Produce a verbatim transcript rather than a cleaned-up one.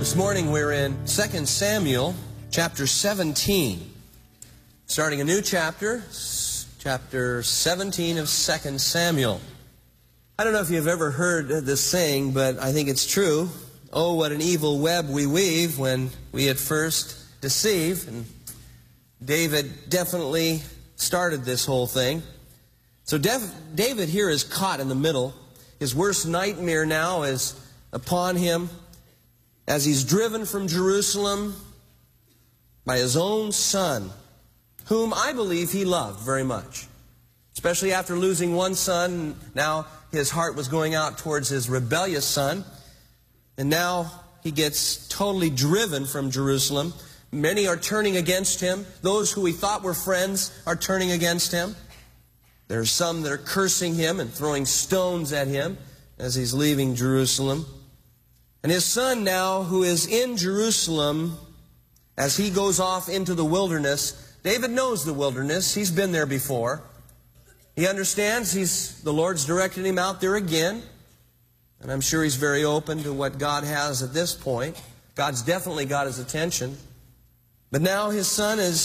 This morning we're in Second Samuel chapter seventeen. Starting a new chapter, chapter seventeen of Second Samuel. I don't know if you've ever heard this saying, but I think it's true. Oh, what an evil web we weave when we at first deceive. And David definitely started this whole thing. So David here is caught in the middle. His worst nightmare now is upon him as he's driven from Jerusalem by his own son, whom I believe he loved very much. Especially after losing one son, now his heart was going out towards his rebellious son. And now he gets totally driven from Jerusalem. Many are turning against him. Those who he thought were friends are turning against him. There are some that are cursing him and throwing stones at him as he's leaving Jerusalem. And his son now, who is in Jerusalem, as he goes off into the wilderness, David knows the wilderness. He's been there before. He understands he's the Lord's directed him out there again. And I'm sure he's very open to what God has at this point. God's definitely got his attention. But now his son is